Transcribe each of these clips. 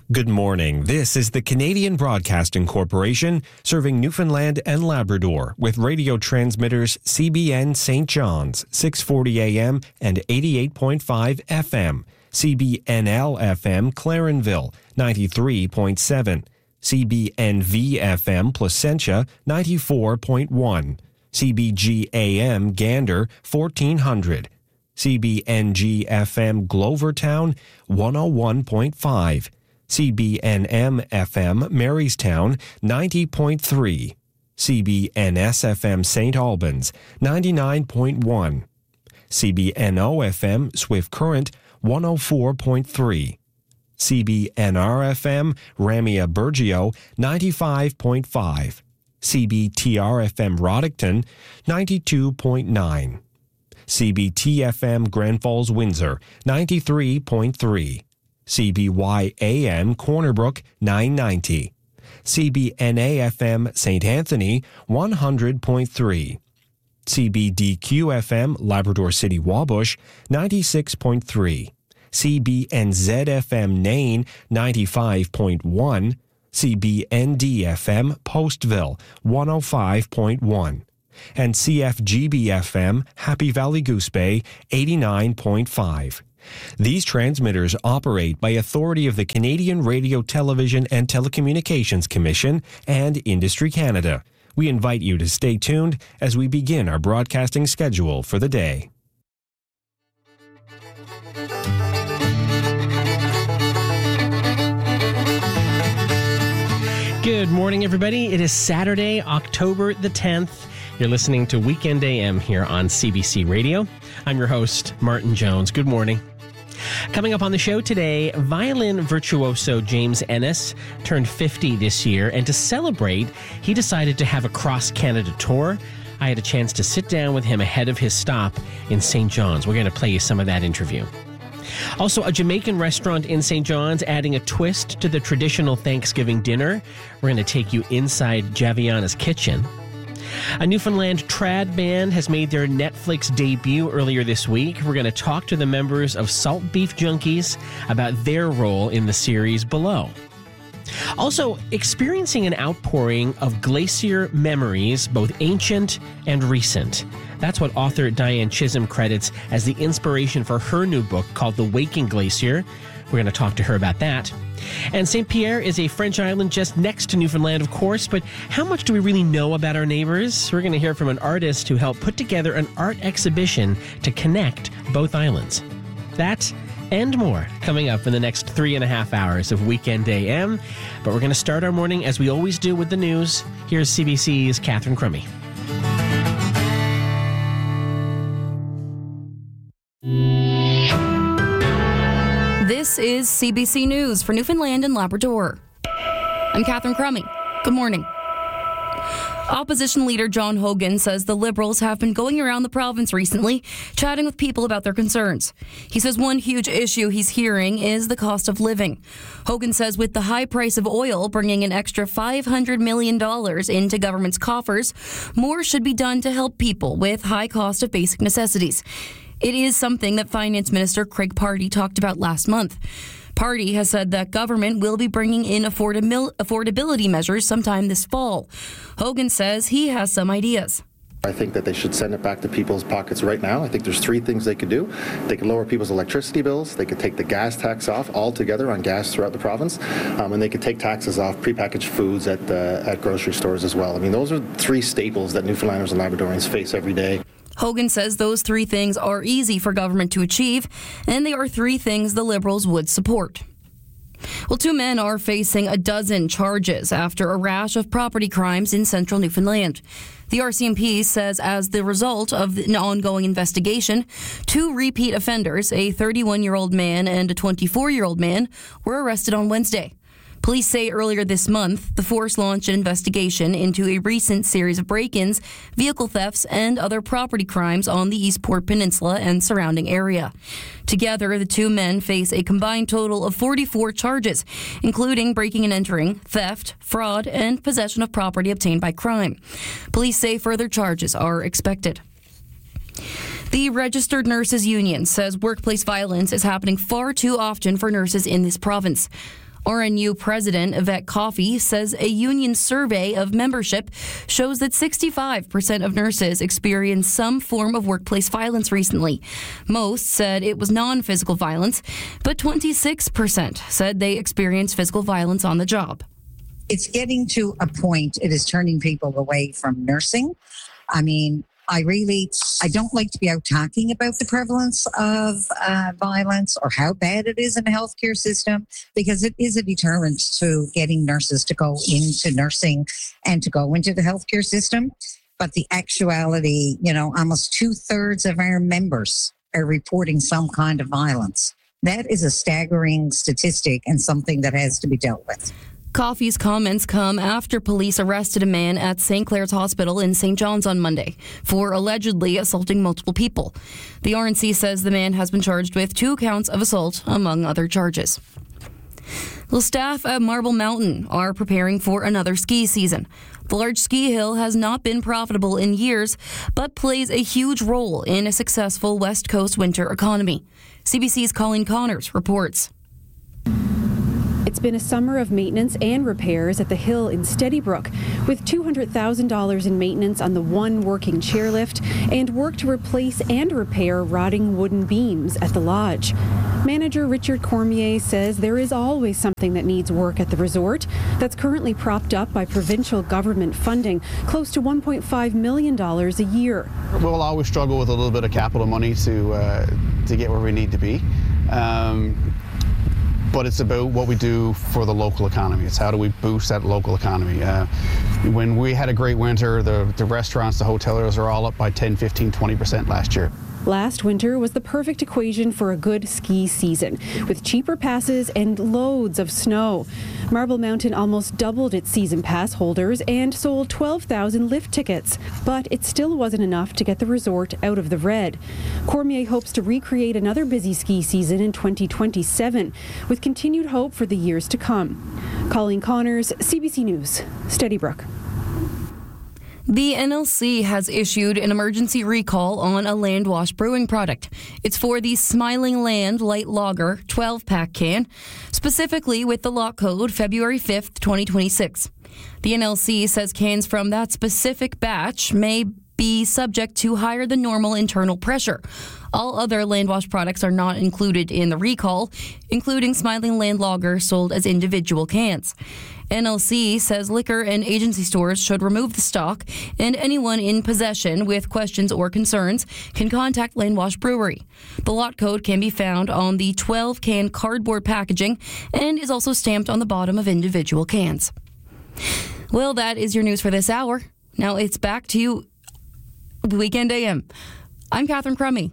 Good morning. This is the Canadian Broadcasting Corporation, serving Newfoundland and Labrador with radio transmitters CBN St. John's, 640 AM and 88.5 FM, CBNL FM Clarenville, 93.7, CBNV FM Placentia, 94.1, CBG AM Gander, 1400, CBNG FM Glovertown, 101.5, CBNM FM Marystown, 90.3. CBNS FM St. Albans, 99.1. CBNO FM Swift Current, 104.3. CBNR FM Ramia Bergio, 95.5. CBTR FM Roddickton, 92.9. CBT FM Grand Falls Windsor, 93.3. CBY AM Corner Brook, 990. CBNA FM St. Anthony, 100.3. CBDQ FM Labrador City Wabush, 96.3. CBNZ FM Nain, 95.1. CBND FM Postville, 105.1. And CFGB FM Happy Valley Goose Bay, 89.5. These transmitters operate by authority of the Canadian Radio, Television and Telecommunications Commission and Industry Canada. We invite you to stay tuned as we begin our broadcasting schedule for the day. Good morning, everybody. It is Saturday, October the 10th. You're listening to Weekend AM here on CBC Radio. I'm your host, Martin Jones. Good morning. Coming up on the show today, violin virtuoso James Ennis turned 50 this year, and to celebrate, he decided to have a cross-Canada tour. I had a chance to sit down with him ahead of his stop in St. John's. We're going to play you some of that interview. Also, a Jamaican restaurant in St. John's adding a twist to the traditional Thanksgiving dinner. We're going to take you inside Javiana's kitchen. A Newfoundland trad band has made their Netflix debut earlier this week. We're going to talk to the members of Salt Beef Junkies about their role in the series Below. Also, experiencing an outpouring of glacier memories, both ancient and recent. That's what author Diane Chisholm credits as the inspiration for her new book called The Waking Glacier. We're going to talk to her about that. And St. Pierre is a French island just next to Newfoundland, of course, but how much do we really know about our neighbors? We're going to hear from an artist who helped put together an art exhibition to connect both islands. That and more coming up in the next 3.5 hours of Weekend AM. But we're going to start our morning, as we always do, with the news. Here's CBC's Catherine Crummy. This is CBC News for Newfoundland and Labrador. I'm Catherine Crummy. Good morning. Opposition leader John Hogan says the Liberals have been going around the province recently, chatting with people about their concerns. He says one huge issue he's hearing is the cost of living. Hogan says with the high price of oil bringing an extra $500 million into government's coffers, more should be done to help people with high cost of basic necessities. It is something that Finance Minister Craig Pardy talked about last month. Pardy has said that government will be bringing in affordability measures sometime this fall. Hogan says he has some ideas. I think that they should send it back to people's pockets right now. I think there's 3 things they could do. They could lower people's electricity bills. They could take the gas tax off altogether on gas throughout the province. And they could take taxes off prepackaged foods at grocery stores as well. I mean, those are 3 staples that Newfoundlanders and Labradorians face every day. Hogan says those 3 things are easy for government to achieve, and they are 3 things the Liberals would support. Well, 2 men are facing a dozen charges after a rash of property crimes in central Newfoundland. The RCMP says as the result of an ongoing investigation, 2 repeat offenders, a 31-year-old man and a 24-year-old man, were arrested on Wednesday. Police say earlier this month, the force launched an investigation into a recent series of break-ins, vehicle thefts, and other property crimes on the Eastport Peninsula and surrounding area. Together, the 2 men face a combined total of 44 charges, including breaking and entering, theft, fraud, and possession of property obtained by crime. Police say further charges are expected. The Registered Nurses Union says workplace violence is happening far too often for nurses in this province. RNU President Yvette Coffey says a union survey of membership shows that 65% of nurses experienced some form of workplace violence recently. Most said it was non-physical violence, but 26% said they experienced physical violence on the job. It's getting to a point, it is turning people away from nursing. I mean, I don't like to be out talking about the prevalence of violence or how bad it is in the healthcare system, because it is a deterrent to getting nurses to go into nursing and to go into the healthcare system. But the actuality, almost 2/3 of our members are reporting some kind of violence. That is a staggering statistic and something that has to be dealt with. Coffey's comments come after police arrested a man at St. Clair's Hospital in St. John's on Monday for allegedly assaulting multiple people. The RNC says the man has been charged with 2 counts of assault, among other charges. Well, staff at Marble Mountain are preparing for another ski season. The large ski hill has not been profitable in years, but plays a huge role in a successful West Coast winter economy. CBC's Colleen Connors reports. It's been a summer of maintenance and repairs at the hill in Steadybrook, with $200,000 in maintenance on the one working chairlift and work to replace and repair rotting wooden beams at the lodge. Manager Richard Cormier says there is always something that needs work at the resort that's currently propped up by provincial government funding, close to $1.5 million a year. We'll always struggle with a little bit of capital money to get where we need to be. But it's about what we do for the local economy. It's how do we boost that local economy. When we had a great winter, the restaurants, the hoteliers are all up by 10, 15, 20% last year. Last winter was the perfect equation for a good ski season, with cheaper passes and loads of snow. Marble Mountain almost doubled its season pass holders and sold 12,000 lift tickets, but it still wasn't enough to get the resort out of the red. Cormier hopes to recreate another busy ski season in 2027, with continued hope for the years to come. Colleen Connors, CBC News, Steadybrook. The NLC has issued an emergency recall on a Landwash brewing product. It's for the Smiling Land Light Lager 12-pack can, specifically with the lot code February 5th, 2026. The NLC says cans from that specific batch may be subject to higher than normal internal pressure. All other Landwash products are not included in the recall, including Smiling Land Lager sold as individual cans. NLC says liquor and agency stores should remove the stock, and anyone in possession with questions or concerns can contact Landwash Brewery. The lot code can be found on the 12-can cardboard packaging and is also stamped on the bottom of individual cans. Well, that is your news for this hour. Now it's back to you, Weekend AM. I'm Catherine Crummy.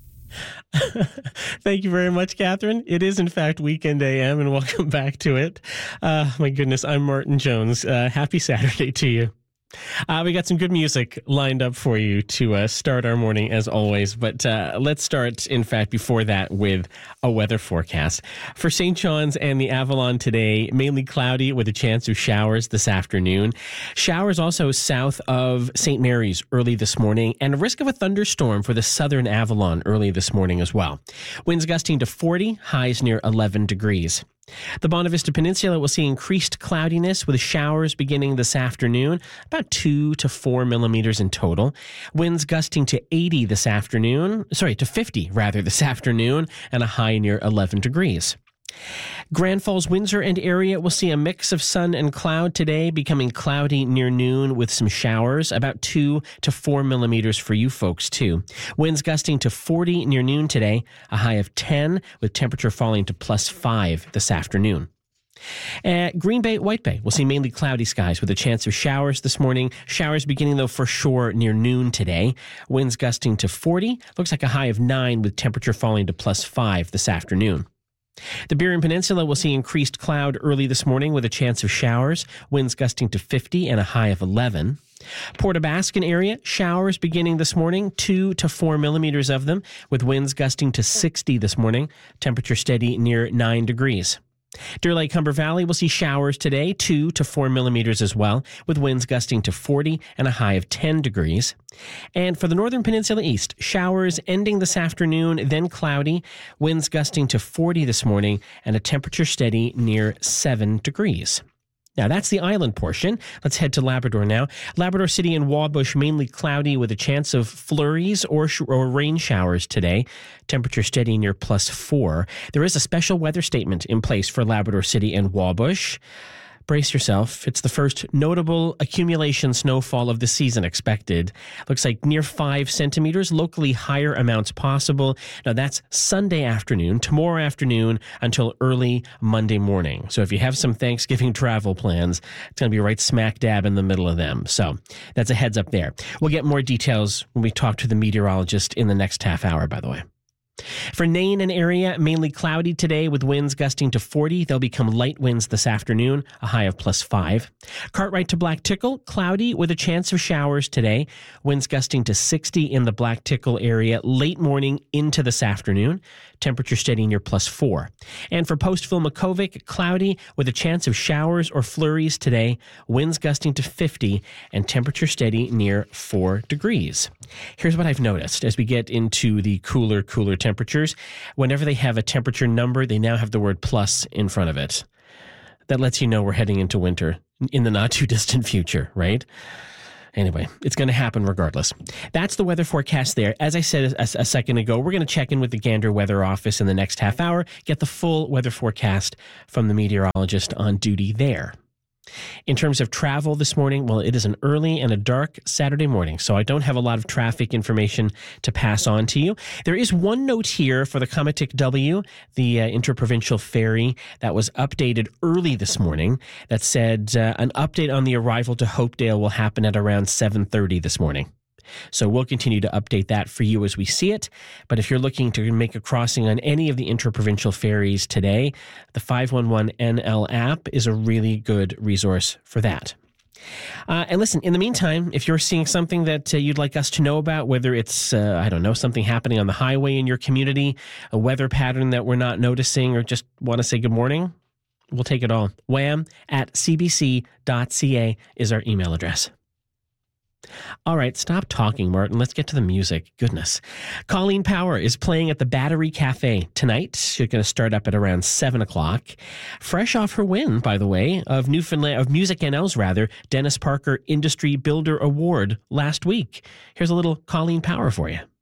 Thank you very much, Catherine. It is, in fact, Weekend AM, and welcome back to it. My goodness, I'm Martin Jones. Happy Saturday to you. We got some good music lined up for you to start our morning, as always. But let's start, in fact, before that with a weather forecast. For St. John's and the Avalon today, mainly cloudy with a chance of showers this afternoon. Showers also south of St. Mary's early this morning, and a risk of a thunderstorm for the southern Avalon early this morning as well. Winds gusting to 40, highs near 11 degrees. The Bonavista Peninsula will see increased cloudiness with showers beginning this afternoon, about 2 to 4 millimeters in total. Winds gusting to 50 this afternoon, and a high near 11 degrees. Grand Falls, Windsor and area will see a mix of sun and cloud today, becoming cloudy near noon with some showers, about 2 to 4 millimeters for you folks too. Winds gusting to 40 near noon today, a high of 10 with temperature falling to +5 this afternoon. At Green Bay, White Bay, we'll see mainly cloudy skies with a chance of showers this morning. Showers beginning, though, for sure near noon today. Winds gusting to 40, looks like a high of 9 with temperature falling to +5 this afternoon. The Burien Peninsula will see increased cloud early this morning with a chance of showers, winds gusting to 50 and a high of 11. Port aux Basques area, showers beginning this morning, 2 to 4 millimeters of them, with winds gusting to 60 this morning, temperature steady near 9 degrees. Deer Lake, Humber Valley will see showers today, 2 to 4 millimeters as well, with winds gusting to 40 and a high of 10 degrees. And for the Northern Peninsula East, showers ending this afternoon, then cloudy, winds gusting to 40 this morning, and a temperature steady near 7 degrees. Now, that's the island portion. Let's head to Labrador now. Labrador City and Wabush, mainly cloudy with a chance of flurries or rain showers today. Temperature steady near +4. There is a special weather statement in place for Labrador City and Wabush. Brace yourself. It's the first notable accumulation snowfall of the season expected. Looks like near 5 centimeters, locally higher amounts possible. Now that's Sunday afternoon, tomorrow afternoon until early Monday morning. So if you have some Thanksgiving travel plans, it's going to be right smack dab in the middle of them. So that's a heads up there. We'll get more details when we talk to the meteorologist in the next half hour, by the way. For Nain and area, mainly cloudy today with winds gusting to 40. They'll become light winds this afternoon, a high of +5. Cartwright to Black Tickle, cloudy with a chance of showers today. Winds gusting to 60 in the Black Tickle area late morning into this afternoon. Temperature steady near +4. And for Postville Makovic, cloudy with a chance of showers or flurries today. Winds gusting to 50 and temperature steady near 4 degrees. Here's what I've noticed as we get into the cooler temperatures. Whenever they have a temperature number, they now have the word plus in front of it. That lets you know we're heading into winter in the not too distant future, right? Anyway, it's going to happen regardless. That's the weather forecast there. As I said a second ago, we're going to check in with the Gander Weather Office in the next half hour, get the full weather forecast from the meteorologist on duty there. In terms of travel this morning, well, it is an early and a dark Saturday morning, so I don't have a lot of traffic information to pass on to you. There is one note here for the Comatic W, the interprovincial ferry that was updated early this morning that said an update on the arrival to Hopedale will happen at around 7:30 this morning. So we'll continue to update that for you as we see it. But if you're looking to make a crossing on any of the interprovincial ferries today, the 511NL app is a really good resource for that. And listen, in the meantime, if you're seeing something that you'd like us to know about, whether it's, something happening on the highway in your community, a weather pattern that we're not noticing, or just want to say good morning, we'll take it all. wham@cbc.ca is our email address. All right, stop talking, Martin. Let's get to the music. Goodness. Colleen Power is playing at the Battery Cafe tonight. She's going to start up at around 7 o'clock. Fresh off her win, by the way, of Music NL's Dennis Parker Industry Builder Award last week. Here's a little Colleen Power for you.